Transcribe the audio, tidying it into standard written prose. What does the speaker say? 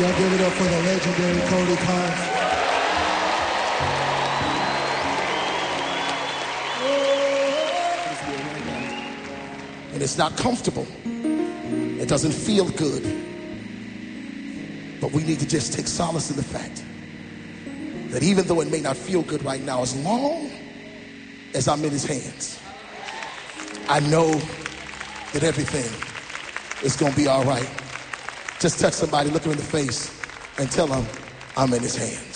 Y'all give it up for the legendary Cody Carnes. And it's not comfortable. It doesn't feel good. But we need to just take solace in the fact that even though it may not feel good right now, as long as I'm in his hands, I know that everything is going to be all right. Just touch somebody, look them in the face, and tell them I'm in his hands.